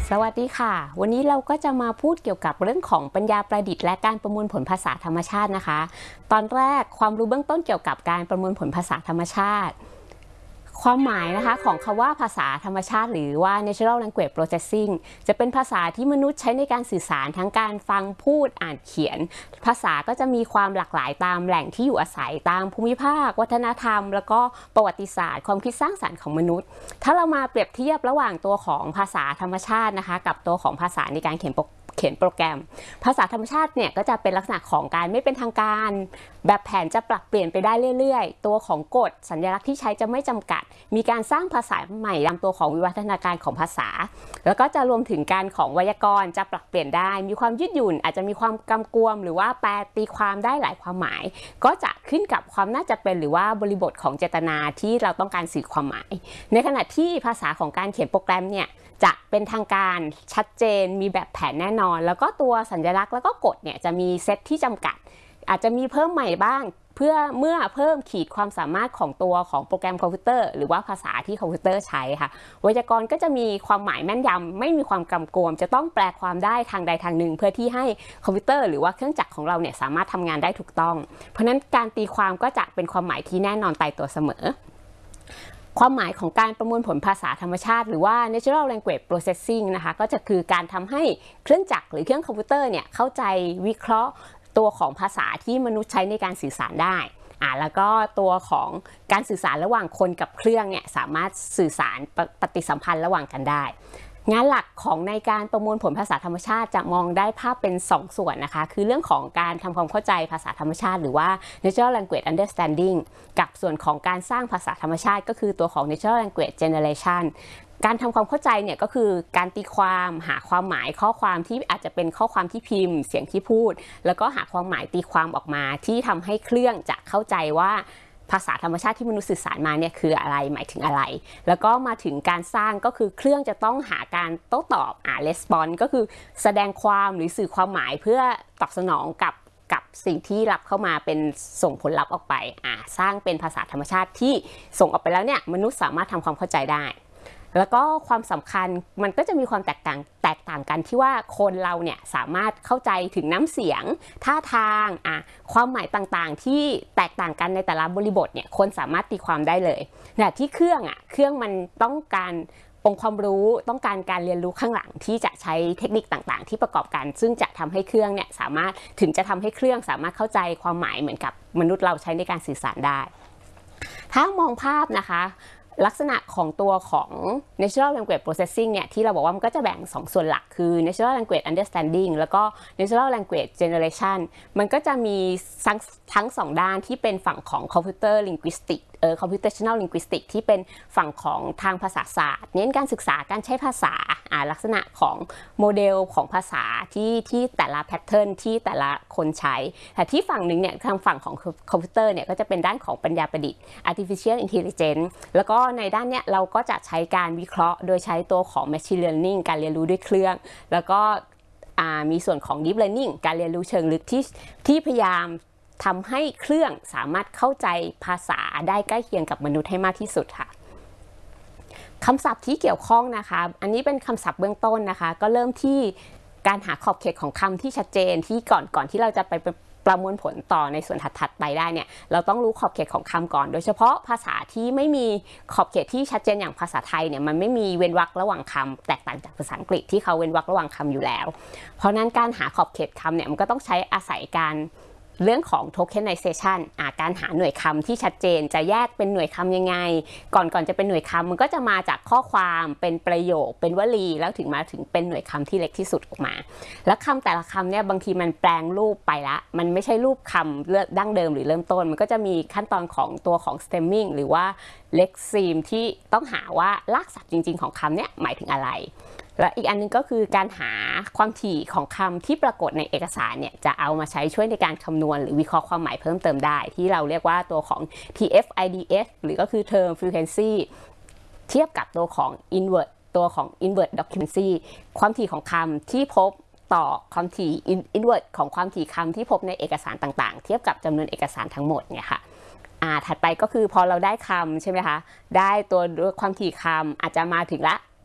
สวัสดีค่ะวันนี้เราก็จะมาพูดเกี่ยวกับเรื่องของปัญญาประดิษฐ์และการประมวลผลภาษาธรรมชาตินะคะตอนแรกความรู้เบื้องต้นเกี่ยวกับการประมวลผลภาษาธรรมชาติความหมายนะคะของคำว่าภาษาธรรมชาติหรือว่า natural language processing จะเป็นภาษาที่มนุษย์ใช้ในการสื่อสารทั้งการฟังพูดอ่านเขียนภาษาก็จะมีความหลากหลายตามแหล่งที่อยู่อาศัยตามภูมิภาควัฒนธรรมแล้วก็ประวัติศาสตร์ความคิดสร้างสรรค์ของมนุษย์ถ้าเรามาเปรียบเทียบระหว่างตัวของภาษาธรรมชาตินะคะกับตัวของภาษาในการเขียนโปรแกรมภาษาธรรมชาติเนี่ยก็จะเป็นลักษณะของการไม่เป็นทางการแบบแผนจะปรับเปลี่ยนไปได้เรื่อยๆตัวของกฎสัญลักษณ์ที่ใช้จะไม่จำกัดมีการสร้างภาษาใหม่ตามตัวของวิวัฒนาการของภาษาแล้วก็จะรวมถึงการของไวยากรณ์จะปรับเปลี่ยนได้มีความยืดหยุ่นอาจจะมีความกำกวมหรือว่าแปลตีความได้หลายความหมายก็จะขึ้นกับความน่าจะเป็นหรือว่าบริบทของเจตนาที่เราต้องการสื่อความหมายในขณะที่ภาษาของการเขียนโปรแกรมเนี่ยจะเป็นทางการชัดเจนมีแบบแผนแน่นอนแล้วก็ตัวสัญลักษณ์แล้วก็กฎเนี่ยจะมีเซตที่จำกัดอาจจะมีเพิ่มใหม่บ้างเพื่อเมื่อเพิ่มขีดความสามารถของตัวของโปรแกรมคอมพิวเตอร์หรือว่าภาษาที่คอมพิวเตอร์ใช้ค่ะไวยากรณ์ก็จะมีความหมายแม่นยำไม่มีความกำกวมจะต้องแปลความได้ทางใดทางหนึ่งเพื่อที่ให้คอมพิวเตอร์หรือว่าเครื่องจักรของเราเนี่ยสามารถทำงานได้ถูกต้องเพราะนั้นการตีความก็จะเป็นความหมายที่แน่นอนตายตัวเสมอความหมายของการประมวลผลภาษาธรรมชาติหรือว่า natural language processing นะคะก็จะคือการทำให้เครื่องจักรหรือเครื่องคอมพิวเตอร์เนี่ยเข้าใจวิเคราะห์ตัวของภาษาที่มนุษย์ใช้ในการสื่อสารได้แล้วก็ตัวของการสื่อสารระหว่างคนกับเครื่องเนี่ยสามารถสื่อสารปฏิสัมพันธ์ระหว่างกันได้งานหลักของในการประมวลผลภาษาธรรมชาติจะมองได้ภาพเป็น2 ส่วนนะคะคือเรื่องของการทำความเข้าใจภาษาธรรมชาติหรือว่า natural language understanding กับส่วนของการสร้างภาษาธรรมชาติก็คือตัวของ natural language generation การทำความเข้าใจเนี่ยก็คือการตีความหาความหมายข้อความที่อาจจะเป็นข้อความที่พิมพ์เสียงที่พูดแล้วก็หาความหมายตีความออกมาที่ทำให้เครื่องจะเข้าใจว่าภาษาธรรมชาติที่มนุษย์สื่อสารมาเนี่ยคืออะไรหมายถึงอะไรแล้วก็มาถึงการสร้างก็คือเครื่องจะต้องหาการโต้ตอบresponse ก็คือแสดงความหรือสื่อความหมายเพื่อตอบสนองกับสิ่งที่รับเข้ามาเป็นส่งผลลัพธ์ออกไปสร้างเป็นภาษาธรรมชาติที่ส่งออกไปแล้วเนี่ยมนุษย์สามารถทำความเข้าใจได้แล้วก็ความสำคัญมันก็จะมีความแตกต่างกันที่ว่าคนเราเนี่ยสามารถเข้าใจถึงน้ำเสียงท่าทางความหมายต่างๆที่แตกต่างกันในแต่ละบริบทเนี่ยคนสามารถตีความได้เลยแต่ที่เครื่องมันต้องการองค์ความรู้ต้องการเรียนรู้ข้างหลังที่จะใช้เทคนิคต่างๆที่ประกอบกันซึ่งจะทำให้เครื่องเนี่ยสามารถเข้าใจความหมายเหมือนกับมนุษย์เราใช้ในการสื่อสารได้ถ้ามองภาพนะคะลักษณะของตัวของ natural language processing เนี่ยที่เราบอกว่ามันก็จะแบ่ง2 ส่วนหลักคือ natural language understanding แล้วก็ natural language generation มันก็จะมีทั้ง2 ด้านที่เป็นฝั่งของ computer linguistic computational linguistic ที่เป็นฝั่งของทางภาษาศาสตร์เน้นการศึกษาการใช้ภาษาลักษณะของโมเดลของภาษาที่แต่ละแพทเทิร์นที่แต่ละคนใช้แต่ที่ฝั่งหนึ่งเนี่ยทางฝั่งของคอมพิวเตอร์เนี่ยก็จะเป็นด้านของปัญญาประดิษฐ์ artificial intelligence แล้วก็ในด้านเนี้ยเราก็จะใช้การวิเคราะห์โดยใช้ตัวของ machine learning การเรียนรู้ด้วยเครื่องแล้วก็มีส่วนของ deep learning การเรียนรู้เชิงลึกที่พยายามทำให้เครื่องสามารถเข้าใจภาษาได้ใกล้เคียงกับมนุษย์ให้มากที่สุดค่ะคำศัพท์ที่เกี่ยวข้องนะคะอันนี้เป็นคำศัพท์เบื้องต้นนะคะก็เริ่มที่การหาขอบเขตของคำที่ชัดเจนที่ก่อนที่เราจะไปประมวลผลต่อในส่วนถัดไปได้เนี่ยเราต้องรู้ขอบเขตของคำก่อนโดยเฉพาะภาษาที่ไม่มีขอบเขตที่ชัดเจนอย่างภาษาไทยเนี่ยมันไม่มีเว้นวรรคระหว่างคำแตกต่างจากภาษาอังกฤษที่เขาเว้นวรรคระหว่างคำอยู่แล้วเพราะนั้นการหาขอบเขตคำเนี่ยมันก็ต้องใช้อาศัยการเรื่องของ tokenization การหาหน่วยคำที่ชัดเจนจะแยกเป็นหน่วยคำยังไงก่อนจะเป็นหน่วยคำมันก็จะมาจากข้อความเป็นประโยคเป็นวลีแล้วถึงมาถึงเป็นหน่วยคำที่เล็กที่สุดออกมาแล้วคำแต่ละคำเนี่ยบางทีมันแปลงรูปไปละมันไม่ใช่รูปคำดั้งเดิมหรือเริ่มต้นมันก็จะมีขั้นตอนของตัวของ stemming หรือว่า lexeme ที่ต้องหาว่ารากศัพท์จริงๆของคำเนี่ยหมายถึงอะไรและอีกอันนึงก็คือการหาความถี่ของคำที่ปรากฏในเอกสารเนี่ยจะเอามาใช้ช่วยในการคำนวณหรือวิเคราะห์ความหมายเพิ่มเติมได้ที่เราเรียกว่าตัวของ TF-IDF หรือก็คือ term frequency เทียบกับตัวของ invert documency ความถี่ของคำที่พบต่อความถี่ invert ของความถี่คำที่พบในเอกสารต่างๆเทียบกับจำนวนเอกสารทั้งหมดเนี่ยค่ะ ถัดไปก็คือพอเราได้คำใช่ไหมคะได้ตัวความถี่คำอาจจะมาถึงละ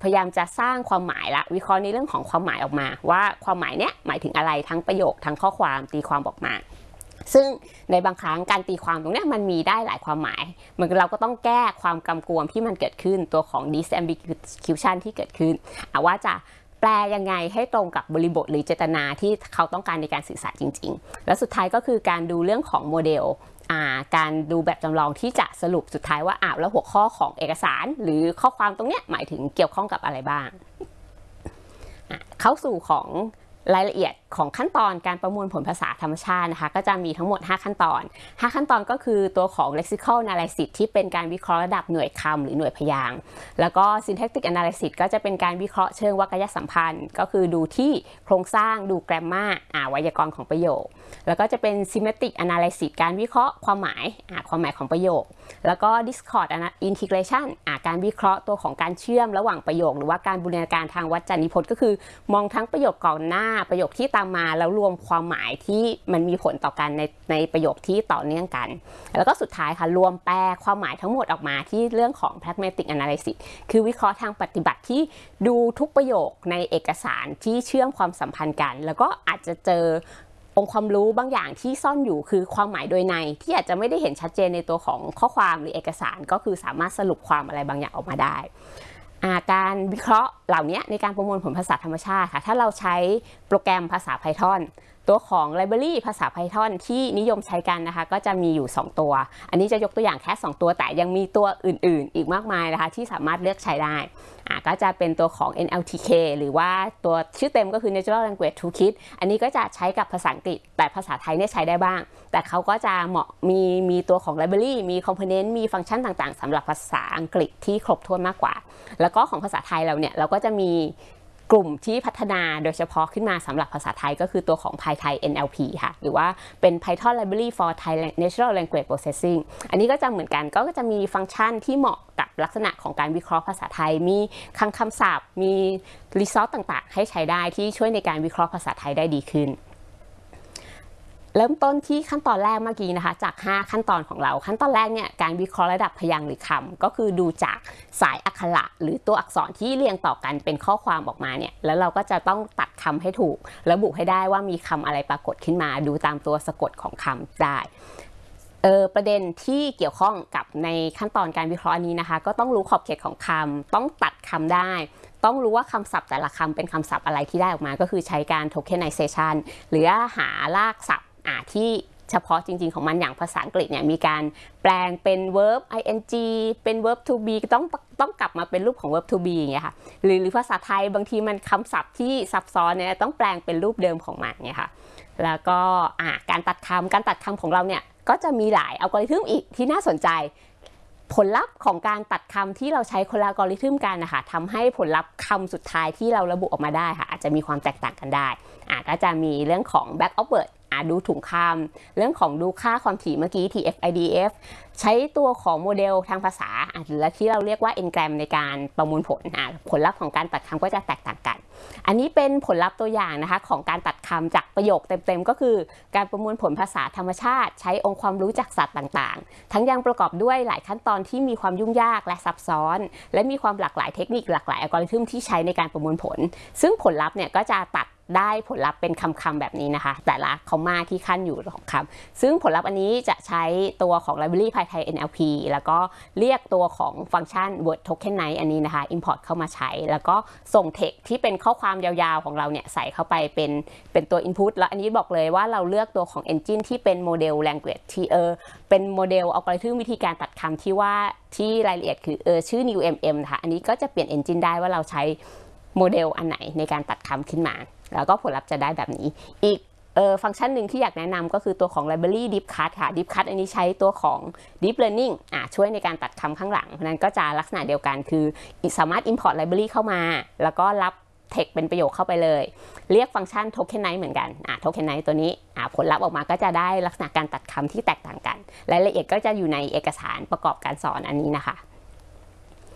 พยายามจะสร้างความหมายละวิเคราะห์ในเรื่องของความหมายออกมาว่าความหมายเนี้ยหมายถึงอะไรทั้งประโยคทั้งข้อความตีความออกมาซึ่งในบางครั้งการตีความตรงนี้มันมีได้หลายความหมายเหมือนเราก็ต้องแก้ความกำกวมที่มันเกิดขึ้นตัวของ disambiguation ที่เกิดขึ้นว่าจะแปลยังไงให้ตรงกับบริบทหรือเจตนาที่เขาต้องการในการสื่อสารจริงๆแล้วสุดท้ายก็คือการดูเรื่องของโมเดลการดูแบบจำลองที่จะสรุปสุดท้ายว่าแล้วหัวข้อของเอกสารหรือข้อความตรงนี้หมายถึงเกี่ยวข้องกับอะไรบ้างเข้าสู่ของรายละเอียดของขั้นตอนการประมวลผลภาษาธรรมชาตินะคะก็จะมีทั้งหมด5ขั้นตอน5ขั้นตอนก็คือตัวของ lexical analysis ที่เป็นการวิเคราะห์ระดับหน่วยคำหรือหน่วยพยางค์แล้วก็ syntactic analysis ก็จะเป็นการวิเคราะห์เชิงวรรคยสัมพันธ์ก็คือดูที่โครงสร้างดู grammar ไวยากรณ์ของประโยคแล้วก็จะเป็น semantic analysis การวิเคราะห์ความหมายของประโยคแล้วก็ discord integration การวิเคราะห์ตัวของการเชื่อมระหว่างประโยคหรือว่าการบูรณาการทางวจนิพจน์ก็คือมองทั้งประโยคก่อนหน้าประโยคที่ตามมาแล้วรวมความหมายที่มันมีผลต่อกันในประโยคที่ต่อเนื่องกันแล้วก็สุดท้ายค่ะรวมแปลความหมายทั้งหมดออกมาที่เรื่องของ pragmatic analysis คือวิเคราะห์ทางปฏิบัติที่ดูทุกประโยคในเอกสารที่เชื่อมความสัมพันธ์กันแล้วก็อาจจะเจอองค์ความรู้บางอย่างที่ซ่อนอยู่คือความหมายโดยในที่อาจจะไม่ได้เห็นชัดเจนในตัวของข้อความหรือเอกสารก็คือสามารถสรุปความอะไรบางอย่างออกมาได้การวิเคราะห์เหล่านี้ในการประมวลผลภาษาธรรมชาติค่ะถ้าเราใช้โปรแกรมภาษา Python ตัวของ library ภาษา Python ที่นิยมใช้กันนะคะก็จะมีอยู่2ตัวอันนี้จะยกตัวอย่างแค่2ตัวแต่ยังมีตัวอื่นๆอีกมากมายนะคะที่สามารถเลือกใช้ได้ก็จะเป็นตัวของ NLTK หรือว่าตัวชื่อเต็มก็คือ Natural Language Toolkit อันนี้ก็จะใช้กับภาษาอังกฤษแต่ภาษาไทยเนี่ยใช้ได้บ้างแต่เขาก็จะเหมาะมีตัวของ library มี component มีฟังก์ชันต่างๆสำหรับภาษาอังกฤษที่ครบถ้วนมากกว่าแล้วก็ของภาษาไทยเราก็จะมีกลุ่มที่พัฒนาโดยเฉพาะขึ้นมาสำหรับภาษาไทยก็คือตัวของ PyThai NLP ค่ะหรือว่าเป็น Python Library for Thai Natural Language Processing อันนี้ก็จะเหมือนกันก็จะมีฟังก์ชันที่เหมาะกับลักษณะของการวิเคราะห์ภาษาไทยมีคำศัพท์มีรีซอสต่างๆให้ใช้ได้ที่ช่วยในการวิเคราะห์ภาษาไทยได้ดีขึ้นเริ่มต้นที่ขั้นตอนแรกเมื่อกี้นะคะจาก5ขั้นตอนของเราขั้นตอนแรกเนี่ยการวิเคราะห์ระดับพยางค์หรือคำก็คือดูจากสายอักขระหรือตัวอักษรที่เรียงต่อกันเป็นข้อความออกมาเนี่ยแล้วเราก็จะต้องตัดคำให้ถูกระบุให้ได้ว่ามีคำอะไรปรากฏขึ้นมาดูตามตัวสะกดของคำได้ประเด็นที่เกี่ยวข้องกับในขั้นตอนการวิเคราะห์นี้นะคะก็ต้องรู้ขอบเขตของคำต้องตัดคำได้ต้องรู้ว่าคำศัพท์แต่ละคำเป็นคำศัพท์อะไรที่ได้ออกมาก็คือใช้การ tokenization หรือหารากศัพท์ที่เฉพาะจริงๆของมันอย่างภาษาอังกฤษเนี่ยมีการแปลงเป็น verb ing เป็น verb to be ต้องกลับมาเป็นรูปของ verb to be อย่างเงี้ยค่ะหรือภาษาไทยบางทีมันคำศัพท์ที่ซับซ้อนเนี่ยต้องแปลงเป็นรูปเดิมของมันเนี่ยค่ะแล้วก็การตัดคำของเราเนี่ยก็จะมีหลายอัลกอริทึมอีกที่น่าสนใจผลลัพธ์ของการตัดคำที่เราใช้คนละอัลกอริทึมกันนะคะทำให้ผลลัพธ์คำสุดท้ายที่เราระบุออกมาได้ค่ะอาจจะมีความแตกต่างกันได้ก็จะมีเรื่องของ back upwardดูถุงคำเรื่องของดูค่าความถี่เมื่อกี้ TF-IDF ใช้ตัวของโมเดลทางภาษาหรือที่เราเรียกว่า Ngram ในการประมวลผลลัพธ์ของการตัดคำก็จะแตกต่างกันอันนี้เป็นผลลัพธ์ตัวอย่างนะคะของการตัดคำจากประโยคเต็มๆก็คือการประมวลผลภาษาธรรมชาติใช้องค์ความรู้จากสัตว์ต่างๆทั้งยังประกอบด้วยหลายขั้นตอนที่มีความยุ่งยากและซับซ้อนและมีความหลากหลายเทคนิคหลากหลายอัลกอริทึมที่ใช้ในการประมวลผลซึ่งผลลัพธ์เนี่ยก็จะตัดได้ผลลัพธ์เป็นคำแบบนี้นะคะแต่ละคอมมาที่ขั้นอยู่ของคำซึ่งผลลัพธ์อันนี้จะใช้ตัวของ library PyThai NLP แล้วก็เรียกตัวของฟังก์ชัน word tokenize อันนี้นะคะ import เข้ามาใช้แล้วก็ส่ง text ที่เป็นข้อความยาวๆของเราเนี่ยใส่เข้าไปเป็นตัว input แล้วอันนี้บอกเลยว่าเราเลือกตัวของ engine ที่เป็นโมเดล language ที่เป็นโมเดลอัลกอริทึมวิธีการตัดคำที่ว่าที่รายละเอียดคือชื่อ NewMM นะคะอันนี้ก็จะเปลี่ยน engine ได้ว่าเราใช้โมเดลอันไหนในการตัดคำขึ้นมาแล้วก็ผลลัพธ์จะได้แบบนี้อีกฟังก์ชันหนึ่งที่อยากแนะนำก็คือตัวของ library DeepCut ค่ะ DeepCut อันนี้ใช้ตัวของ Deep Learning ช่วยในการตัดคำข้างหลังเพราะนั้นก็จะลักษณะเดียวกันคือสามารถ import library เข้ามาแล้วก็รับ text เป็นประโยคเข้าไปเลยเรียกฟังก์ชัน tokenize เหมือนกันtokenize ตัวนี้ผลลัพธ์ออกมาก็จะได้ลักษณะการตัดคำที่แตกต่างกันรายละเอียดก็จะอยู่ในเอกสารประกอบการสอนอันนี้นะคะ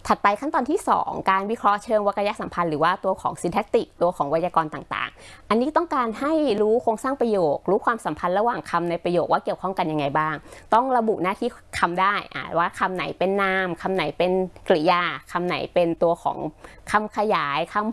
ถัดไปขั้นตอนที่2การวิเคราะห์เชิงวรรณสัมพันธ์หรือว่าตัวของ syntactic ตัวของไวยากรณ์ต่างๆอันนี้ต้องการให้รู้โครงสร้างประโยครู้ความสัมพันธ์ระหว่างคำในประโยคว่าเกี่ยวข้องกันยังไงบ้างต้องระบุหน้าที่คำได้ว่าคำไหนเป็นนามคำไหนเป็นกริยาคำไหนเป็นตัวของคำขยายคำ